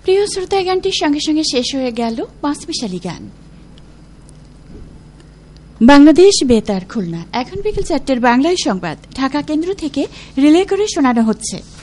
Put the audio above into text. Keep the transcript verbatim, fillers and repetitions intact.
প্রিয় শ্রোতা, গানটির সঙ্গে সঙ্গে শেষ হয়ে গেল পাঁচমিশালি গান। বাংলাদেশ বেতার খুলনা। এখন বিকেল চারটের বাংলায় সংবাদ ঢাকা কেন্দ্র থেকে রিলে করে শোনানো হচ্ছে।